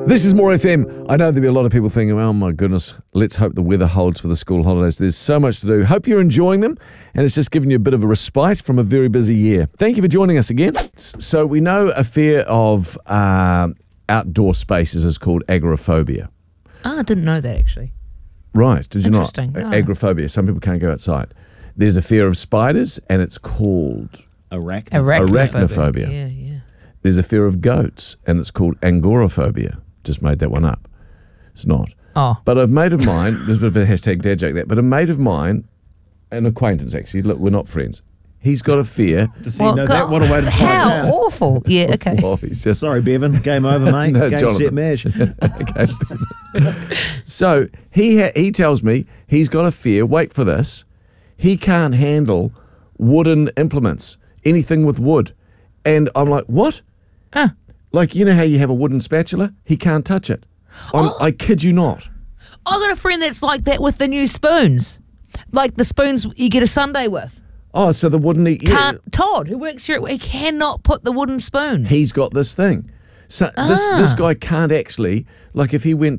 This is More FM. I know there'll be a lot of people thinking, oh my goodness, let's hope the weather holds for the school holidays. There's so much to do. Hope you're enjoying them, and it's just giving you a bit of a respite from a very busy year. Thank you for joining us again. So we know a fear of outdoor spaces is called agoraphobia. Oh, I didn't know that actually. Right, did you not? Interesting. No. Agoraphobia. Some people can't go outside. There's a fear of spiders, and it's called arachnophobia. Yeah. There's a fear of goats, and it's called angoraphobia. Just made that one up. It's not. Oh. But a mate of mine, there's a bit of a hashtag dad joke there, but a mate of mine, an acquaintance actually, look, we're not friends. He's got a fear. Does he know that? What a way to find out. How awful. Yeah, okay. Well, he's just, Sorry, Bevan. Game over, mate. No, Game, Jonathan. set, mash. Okay. So he tells me he's got a fear, wait for this, he can't handle wooden implements, anything with wood. And I'm like, what? Like, you know how you have a wooden spatula? He can't touch it. I kid you not. I've got a friend that's like that with the new spoons. Like the spoons you get a sundae with. Oh, so the wooden... Todd, who works here, he cannot put the wooden spoon. He's got this thing. So this guy can't actually, like if he went